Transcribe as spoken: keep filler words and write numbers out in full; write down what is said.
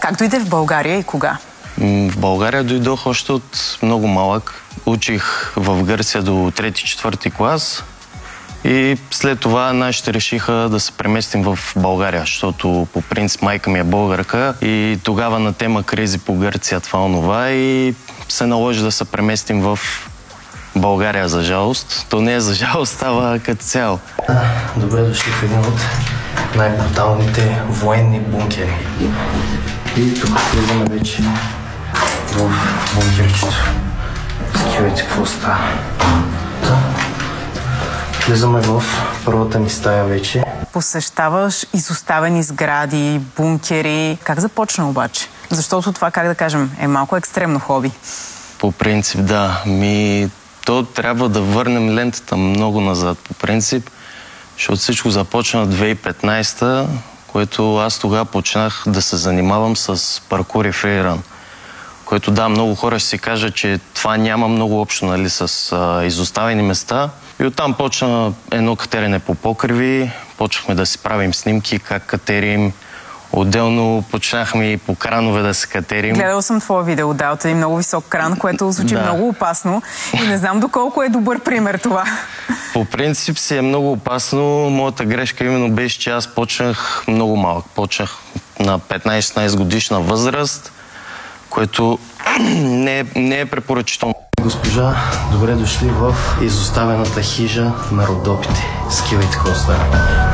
Как дойде в България и кога? В България дойдох още от много малък. Учих в Гърция до трети-четвърти клас и след това нашите решиха да се преместим в България, защото по принцип майка ми е българка и тогава на тема кризи по Гърция това онова и се наложи да се преместим в България, за жалост. То не е за жалост, става като цяло. Добре дошли в един от най-бруталните военни бункери. И тук влизаме вече в бункерчето. Скивайте какво става. Да. Влизаме в първата ни стая вече. Посещаваш изоставени сгради, бункери. Как започна обаче? Защото това, как да кажем, е малко екстремно хоби. По принцип, да. Ми, то трябва да върнем лентата много назад, по принцип, защото всичко започна в две хиляди и петнадесета, което аз тогава почнах да се занимавам с паркур и фриран. Което да, много хора ще си кажат, че това няма много общо, нали, с а, изоставени места. И оттам почна едно катерене по покриви, почнахме да си правим снимки, как катерим. Отделно почнахме и по кранове да се катерим. Гледал съм твое видео, да, от един много висок кран, което звучи да. много опасно и не знам доколко е добър пример това. По принцип си е много опасно. Моята грешка именно беше, че аз почнах много малък. Почнах на петнадесет-шестнадесет годишна възраст, което не е, не е препоръчително. Госпожа, добре дошли в изоставената хижа на Родопите. Скивайте какво става.